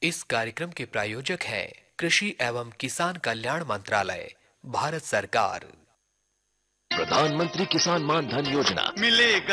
इस कार्यक्रम के प्रायोजक हैं कृषि एवं किसान कल्याण मंत्रालय, भारत सरकार। प्रधानमंत्री किसान मान धन योजना मिलेगा